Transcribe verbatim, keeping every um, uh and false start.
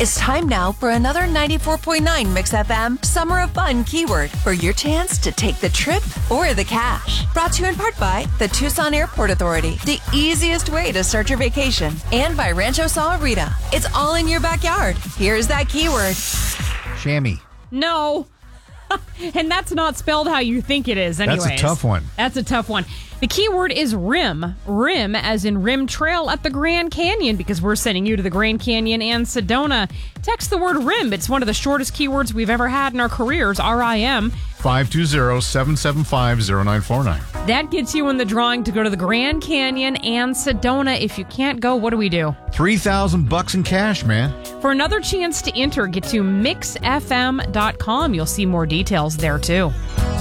It's time now for another ninety-four point nine Mix F M Summer of Fun keyword for your chance to take the trip or the cash. Brought to you in part by the Tucson Airport Authority, the easiest way to start your vacation, and by Rancho Sal Rita. It's all in your backyard. Here's that keyword. Chamois. No. And that's not spelled how you think it is anyways. That's a tough one. That's a tough one. The keyword is rim. Rim as in rim trail at the Grand Canyon, because we're sending you to the Grand Canyon and Sedona. Text the word rim. It's one of the shortest keywords we've ever had in our careers, R I M. five two zero, seven seven five, zero nine four nine. That gets you in the drawing to go to the Grand Canyon and Sedona. If you can't go, what do we do? three thousand bucks in cash, man. For another chance to enter, get to mix f m dot com. You'll see more details there, too.